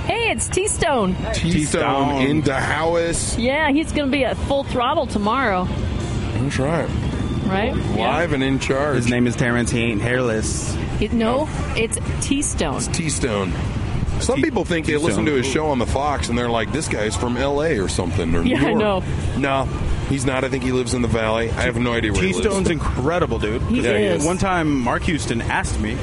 Hey, it's T-Stone. T-Stone in Dallas. Yeah, he's going to be at full throttle tomorrow. That's right. Right? Live and in charge. His name is Terrence. He ain't hairless. It's T-Stone. It's T-Stone. Some people think they listen to his show on the Fox and they're like, this guy's from L.A. or something. Or New York. I know. No, he's not. I think he lives in the Valley. I have no idea where he lives. T-Stone's incredible, dude. He is. One time, Mark Houston asked me